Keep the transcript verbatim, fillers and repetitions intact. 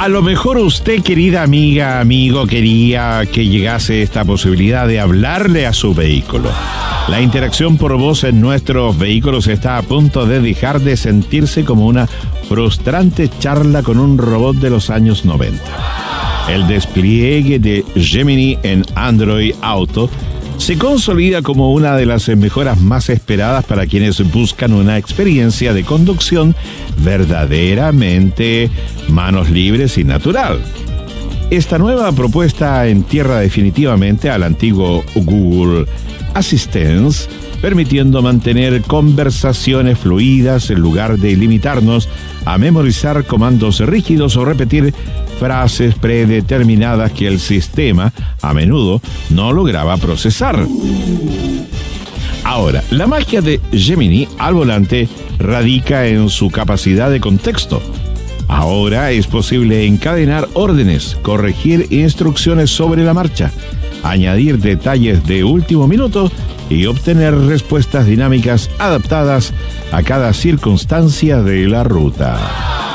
A lo mejor usted, querida amiga, amigo, quería que llegase esta posibilidad de hablarle a su vehículo. La interacción por voz en nuestros vehículos está a punto de dejar de sentirse como una frustrante charla con un robot de los años noventa. El despliegue de Gemini en Android Auto se consolida como una de las mejoras más esperadas para quienes buscan una experiencia de conducción verdaderamente manos libres y natural. Esta nueva propuesta entierra definitivamente al antiguo Google Assistance, permitiendo mantener conversaciones fluidas en lugar de limitarnos a memorizar comandos rígidos o repetir frases predeterminadas que el sistema a menudo no lograba procesar. Ahora, la magia de Gemini al volante radica en su capacidad de contexto. Ahora es posible encadenar órdenes, corregir instrucciones sobre la marcha, añadir detalles de último minuto y obtener respuestas dinámicas adaptadas a cada circunstancia de la ruta.